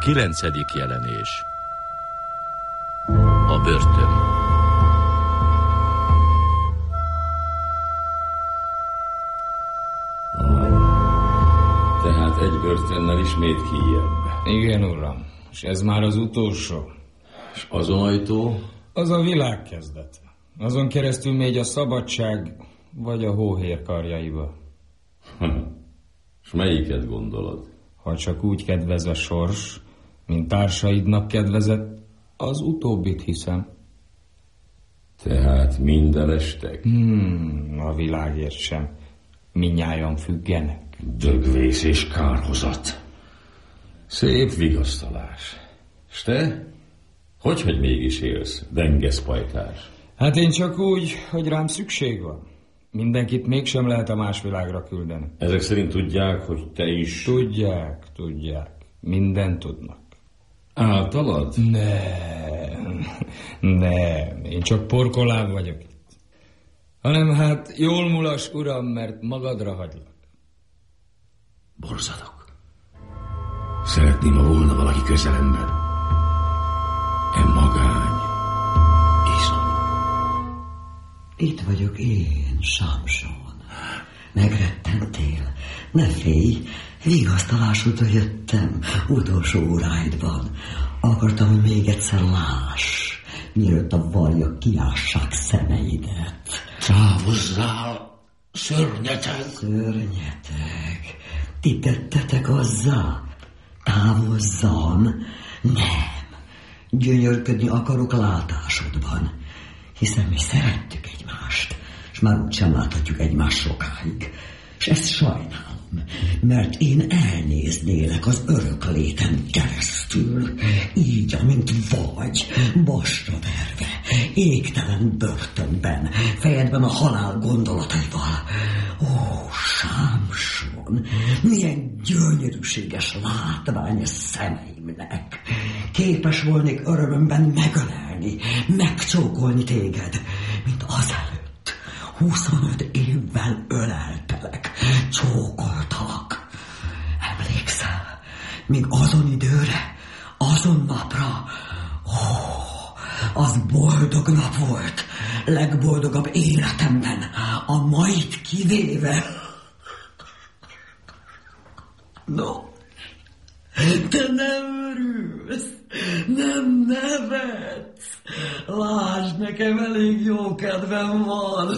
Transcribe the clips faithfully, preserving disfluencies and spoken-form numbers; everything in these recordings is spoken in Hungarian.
Kilencedik jelenés. A börtön. Tehát egy börtönnel ismét kijebb. Igen, uram. És ez már az utolsó. És azon ajtó? Az a világ kezdete. Azon keresztül megy a szabadság, vagy a hóhér karjaiba. És melyiket gondolod? Ha csak úgy kedvez a sors, mint társaidnak kedvezett, az utóbbit hiszem. Tehát minden estek? Hmm, a világért sem. Mindnyájan függenek. Dögvész és kárhozat. Szép vigasztalás. S te? Hogyhogy mégis élsz, dengeszpajtás? Hát én csak úgy, hogy rám szükség van. Mindenkit mégsem lehet a más világra küldeni. Ezek szerint tudják, hogy te is... Tudják, tudják. Mindent tudnak. Általad? Nem, nem. Én csak porkoláb vagyok itt. Hanem hát jól mulas, uram, mert magadra hagylak. Borzadok. Szeretném, ha volna valaki közelemben. E magány. Izom. Itt vagyok én, Samson. Megrettentél. Ne félj, vigasztalásodra jöttem, utolsó óráidban. Akartam, hogy még egyszer láss, mielőtt a varjak kiássák szemeidet. Távozzál, szörnyeteg! Szörnyeteg? Ti tettetek azzá? Távozzam? Nem. Gyönyörködni akarok látásodban, hiszen mi szerettük egymást, és már úgysem láthatjuk egymást sokáig. És ezt sajnálom, mert én elnéznélek az örök léten keresztül, így, amint vagy, basra verve, égtelen börtönben, fejedben a halál gondolataival. Ó, Samson, milyen gyönyörűséges látvány a szemeimnek. Képes volnék örömömben megölelni, megcsókolni téged, mint azelőtt. Huszonöt évvel öleltelek, csókoltalak. Emlékszel, még azon időre, azon napra, ó, az boldog nap volt, legboldogabb életemben, a mait kivéve. No, te nem örülsz, nem nevetsz. Lásd, nekem elég jó kedvem van.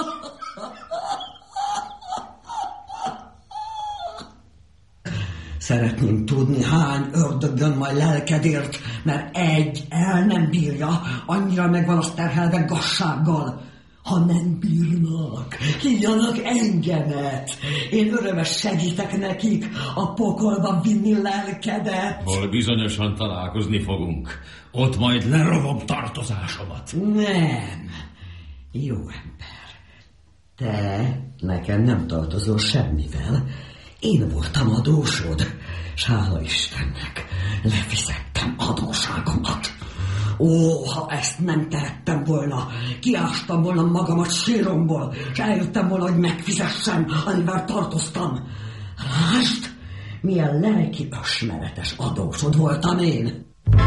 Szeretném tudni, hány ördög jön majd lelkedért, mert egy el nem bírja, annyira megvan azt terhelve gassággal. Ha nem bírnak, hívjanak engemet. Én örömes segítek nekik a pokolba vinni lelkedet. Hol bizonyosan találkozni fogunk. Ott majd lerovom tartozásomat. Nem. Jó ember. Te nekem nem tartozol semmivel. Én voltam adósod, s hála Istennek lefizettem adóságomat. Ó, ha ezt nem tehettem volna, kiástam volna magamat síromból, és eljöttem volna, hogy megfizessem, amivel tartoztam. Lásd, milyen lelki ösmeretes adósod voltam én.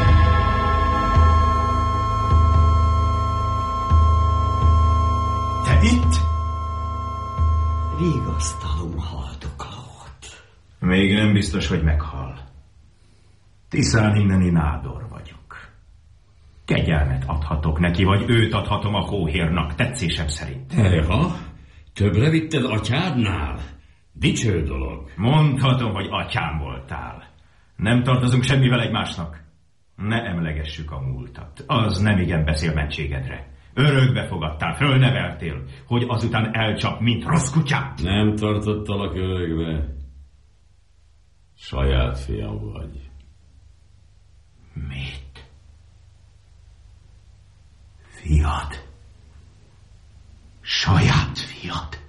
Te itt? Vigasztalom haldoklót. Még nem biztos, hogy meghal. Tisztán inneni nádor vagyok. Kegyelmet adhatok neki, vagy őt adhatom a hóhérnak, tetszésem szerint. Eha, többre vitted atyádnál? Dicső dolog. Mondhatom, hogy atyám voltál. Nem tartozunk semmivel egymásnak. Ne emlegessük a múltat. Az nem igen beszél mentségedre. Örökbe fogadtál, fölneveltél, hogy azután elcsap, mint rossz kutyát. Nem tartottalak örökbe. Saját fiam vagy. Mit? Fiad?